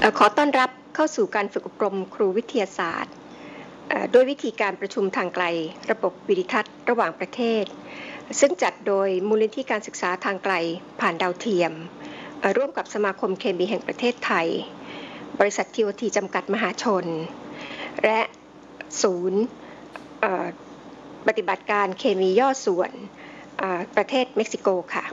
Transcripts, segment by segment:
ขอต้อนรับเข้าสู่การฝึกอบรมครูวิทยาศาสตร์ด้วยวิธีการประชุมทางไกลระบบวิดิทัศน์ระหว่างประเทศซึ่งจัดโดยมูลนิธิการศึกษาทางไกลผ่านดาวเทียมร่วมกับสมาคมเคมีแห่งประเทศไทยบริษัท TOT จำกัดมหาชนและศูนย์ปฏิบัติการเคมีย่อส่วนประเทศเม็กซิโกค่ะ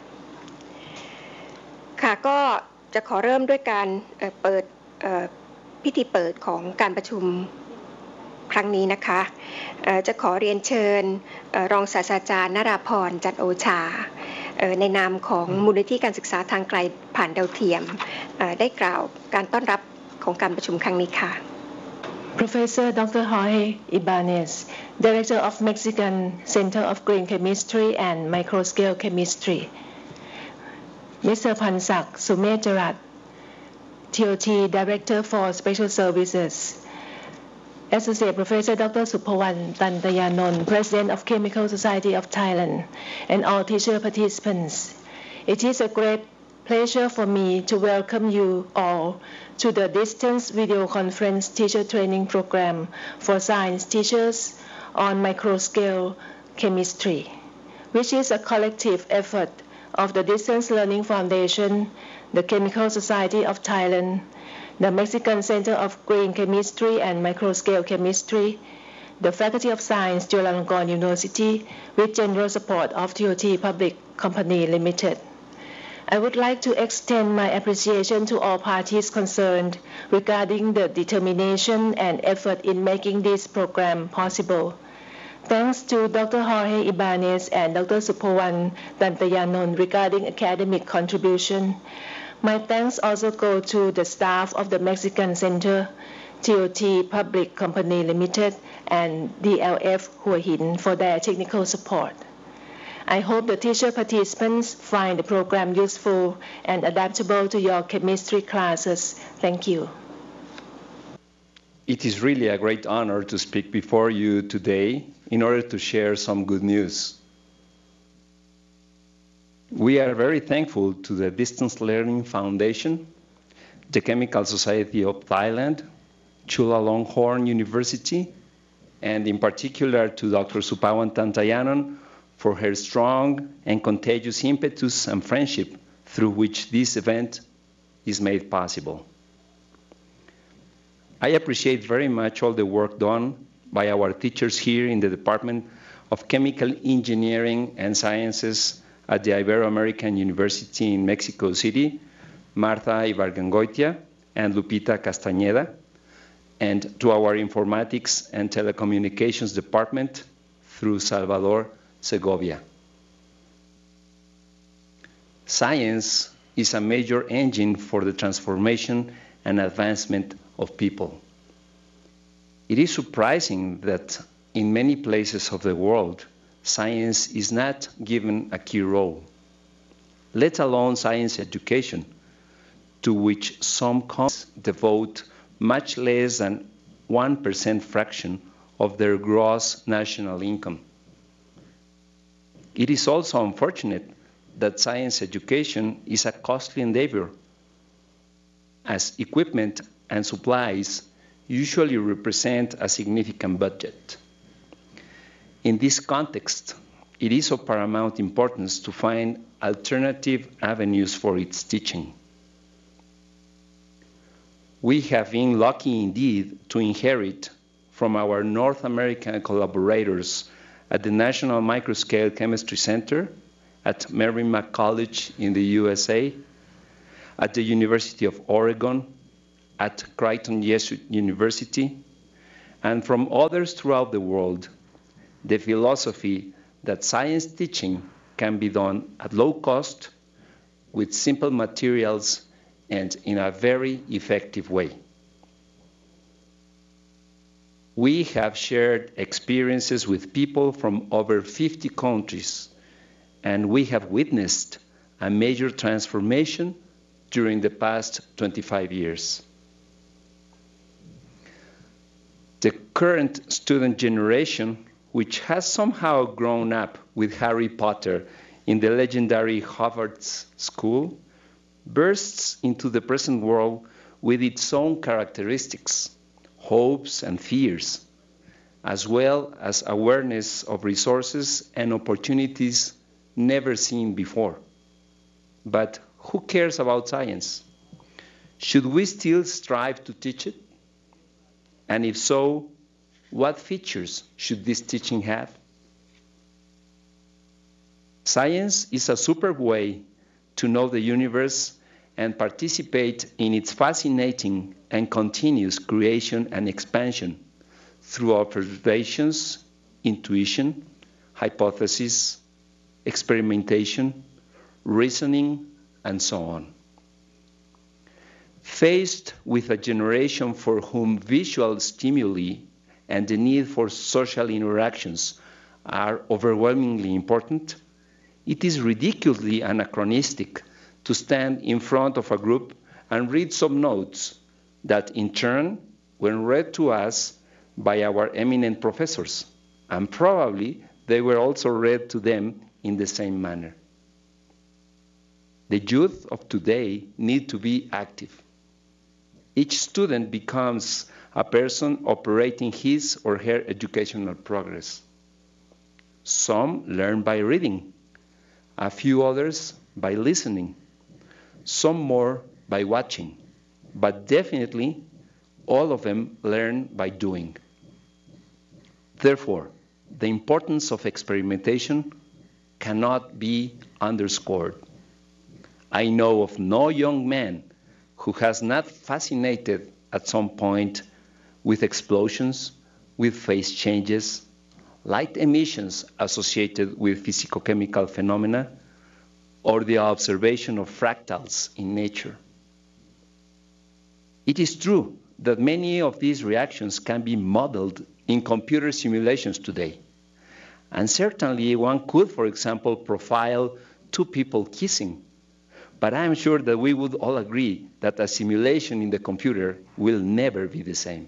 ก็จะขอเริ่มด้วยการเปิดพิธีเปิดของการประชุมครั้งนี้นะคะจะขอเรียนเชิญรองศาสตราจารย์นราพรจันโอชาในนามของมูลนิธิการศึกษาทางไกลผ่านดาวเทียมได้กล่าวการต้อนรับของการประชุมครั้งนี้ค่ะ Professor Dr. Jorge Ibanez, Director of Mexican Center of Green Chemistry and Microscale Chemistry. Mr. Pansak Sumejarat, TOT Director for Special Services. Associate Professor Dr. Supawan Tantayanon, President of Chemical Society of Thailand, and all teacher participants. It is a great pleasure for me to welcome you all to the Distance Video Conference Teacher Training Program for Science Teachers on Microscale Chemistry, which is a collective effort of the Distance Learning Foundation, the Chemical Society of Thailand, the Mexican Center of Green Chemistry and Microscale Chemistry, the Faculty of Science, Chulalongkorn University, with general support of TOT Public Company Limited. I would like to extend my appreciation to all parties concerned regarding the determination and effort in making this program possible. Thanks to Dr. Jorge Ibanez and Dr. Supawan Tantayanon regarding academic contribution. My thanks also go to the staff of the Mexican Center, TOT Public Company Limited, and DLF Hua Hin for their technical support. I hope the teacher participants find the program useful and adaptable to your chemistry classes. Thank you. It is really a great honor to speak before you today in order to share some good news. We are very thankful to the Distance Learning Foundation, the Chemical Society of Thailand, Chulalongkorn University, and in particular to Dr. Supawan Tantayanon for her strong and contagious impetus and friendship through which this event is made possible. I appreciate very much all the work done by our teachers here in the Department of Chemical Engineering and Sciences at the Ibero-American University in Mexico City, Martha Ibargangoitia and Lupita Castañeda, and to our Informatics and Telecommunications Department through Salvador Segovia. Science is a major engine for the transformation and advancement of people. It is surprising that in many places of the world, science is not given a key role, let alone science education, to which some countries devote much less than 1% fraction of their gross national income. It is also unfortunate that science education is a costly endeavor, as equipment and supplies usually represent a significant budget. In this context, it is of paramount importance to find alternative avenues for its teaching. We have been lucky indeed to inherit from our North American collaborators at the National Microscale Chemistry Center, at Merrimack College in the USA, at the University of Oregon, at Creighton Jesuit University, and from others throughout the world, the philosophy that science teaching can be done at low cost, with simple materials, and in a very effective way. We have shared experiences with people from over 50 countries, and we have witnessed a major transformation during the past 25 years. The current student generation, which has somehow grown up with Harry Potter in the legendary Hogwarts School, bursts into the present world with its own characteristics, hopes and fears, as well as awareness of resources and opportunities never seen before. But who cares about science? Should we still strive to teach it? And if so, what features should this teaching have? Science is a superb way to know the universe and participate in its fascinating and continuous creation and expansion through observations, intuition, hypothesis, experimentation, reasoning, and so on. Faced with a generation for whom visual stimuli and the need for social interactions are overwhelmingly important, it is ridiculously anachronistic to stand in front of a group and read some notes that in turn were read to us by our eminent professors, and probably they were also read to them in the same manner. The youth of today need to be active. Each student becomes a person operating his or her educational progress. Some learn by reading, a few others by listening, some more by watching, but definitely all of them learn by doing. Therefore, the importance of experimentation cannot be underscored. I know of no young man who has not fascinated at some point with explosions, with phase changes, light emissions associated with physicochemical phenomena, or the observation of fractals in nature. It is true that many of these reactions can be modeled in computer simulations today. And certainly one could, for example, profile two people kissing. But I'm sure that we would all agree that a simulation in the computer will never be the same.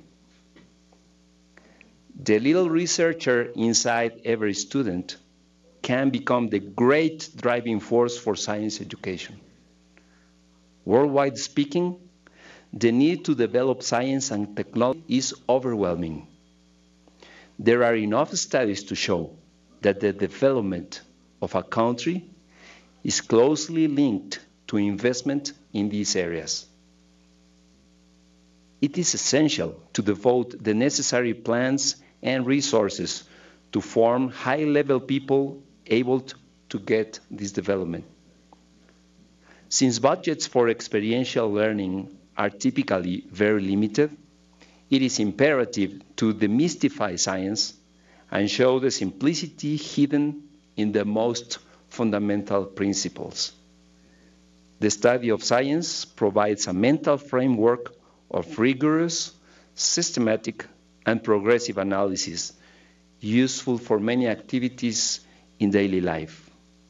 The little researcher inside every student can become the great driving force for science education. Worldwide speaking, the need to develop science and technology is overwhelming. There are enough studies to show that the development of a country is closely linked to investment in these areas. It is essential to devote the necessary plans and resources to form high-level people able to get this development. Since budgets for experiential learning are typically very limited, it is imperative to demystify science and show the simplicity hidden in the most fundamental principles. The study of science provides a mental framework of rigorous, systematic, and progressive analysis, useful for many activities in daily life.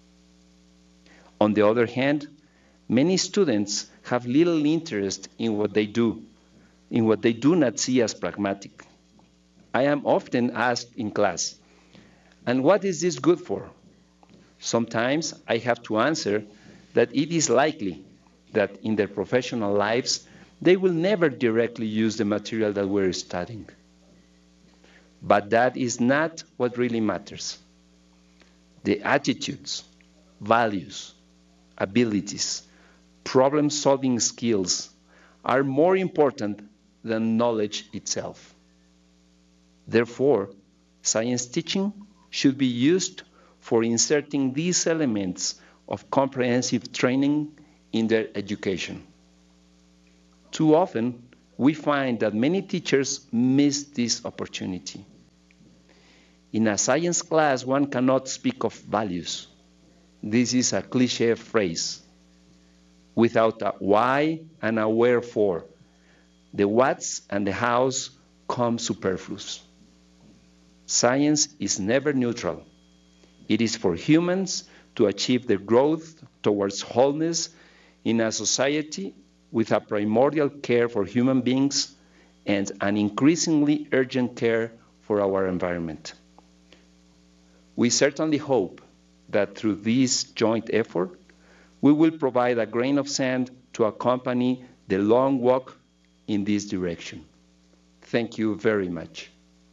On the other hand, many students have little interest in what they do not see as pragmatic. I am often asked in class, "And what is this good for?" Sometimes I have to answer that it is likely that in their professional lives, they will never directly use the material that we're studying. But that is not what really matters. The attitudes, values, abilities, problem-solving skills are more important than knowledge itself. Therefore, science teaching should be used for inserting these elements of comprehensive training in their education. Too often, we find that many teachers miss this opportunity. In a science class, one cannot speak of values. This is a cliché phrase. Without a why and a wherefore, the whats and the hows come superfluous. Science is never neutral. It is for humans to achieve their growth towards wholeness in a society with a primordial care for human beings and an increasingly urgent care for our environment. We certainly hope that through this joint effort, we will provide a grain of sand to accompany the long walk in this direction. Thank you very much.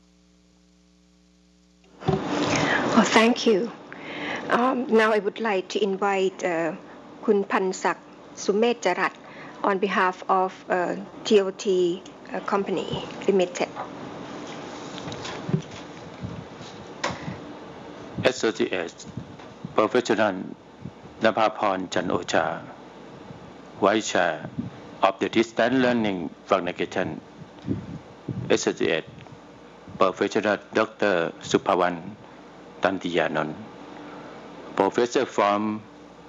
Well, thank you. Now I would like to invite Kun Pansak Sumejarat on behalf of TOT Company Limited. Associate Professional Napaporn Chanocha, Vice Chair of the Distance Learning Foundation, Associate Professional Dr. Supawan Tantiyanon, Professor from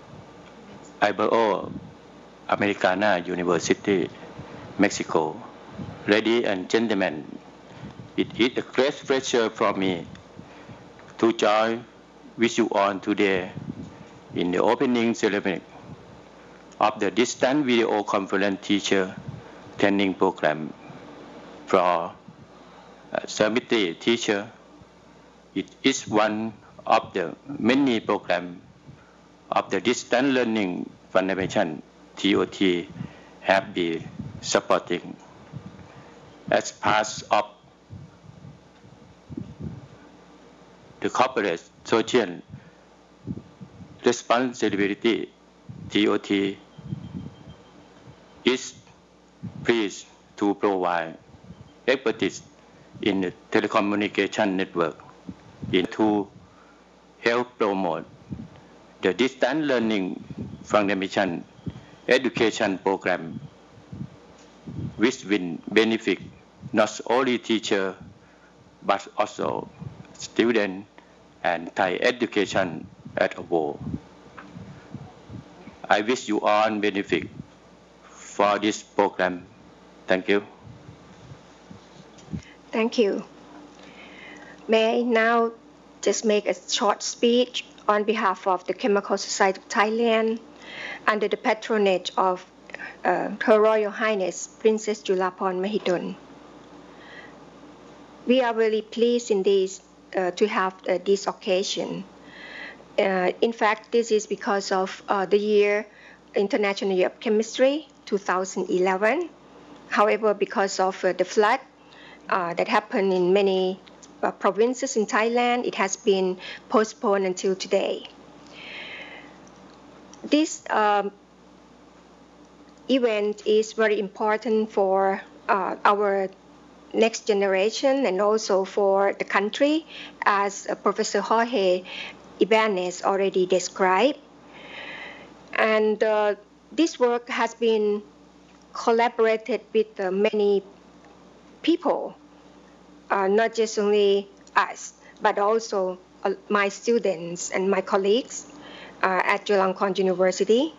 Ibero Americana University, Mexico. Ladies and gentlemen, it is a great pleasure for me to join with you all today in the opening ceremony of the Distant Video Conference Teacher Training Program for Cemetery Teacher. It is one of the many programs of the Distant Learning Foundation TOT have been supporting as part of the corporate social responsibility. TOT is pleased to provide expertise in the telecommunication network to help promote the Distant Learning Foundation education program, which will benefit not only teachers but also students and Thai education as a whole. I wish you all benefit for this program. Thank you. Thank you. May I now just make a short speech on behalf of the Chemical Society of Thailand under the patronage of Her Royal Highness Princess Julapon Mahidol. We are really pleased in this to have this occasion. In fact, this is because of the year International Year of Chemistry 2011. However, because of the flood that happened in many provinces in Thailand, it has been postponed until today. This event is very important for our next generation and also for the country, as Professor Jorge Ibanez already described. And this work has been collaborated with many people, not just only us, but also my students and my colleagues at Chulalongkorn University.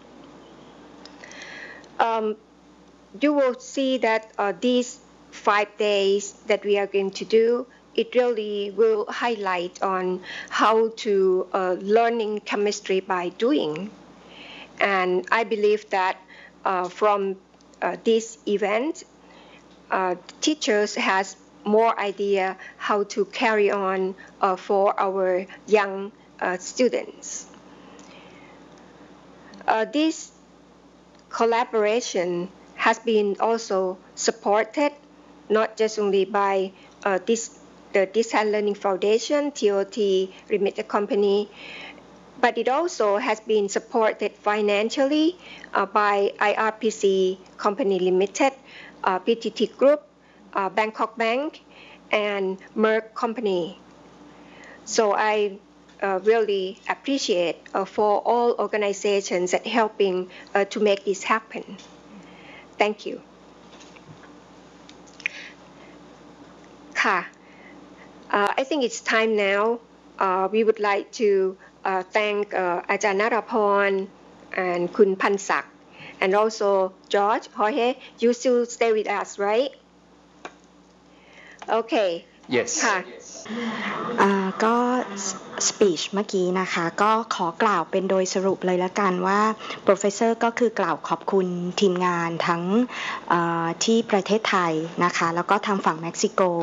You will see that these 5 days that we are going to do, it really will highlight on how to learning chemistry by doing. And I believe that from this event, teachers has more idea how to carry on for our young students. This collaboration has been also supported not just only by the Distant Learning Foundation, TOT Limited Company, but it also has been supported financially by IRPC Company Limited, PTT Group, Bangkok Bank, and Merck Company. So I really appreciate for all organizations that helping to make this happen. Thank you. I think it's time now. We would like to thank Ajahn Narapon and Kun Pansak, and also George, Jorge. You still stay with us, right? Okay. Yes. ก็สปีชเมื่อกี้นะคะก็ขอกล่าวเป็นโดยสรุปเลยละกันว่า Professor ก็คือกล่าวขอบคุณทีมงานทั้งที่ประเทศไทยนะคะแล้วก็ทางฝั่งเม็กซิโก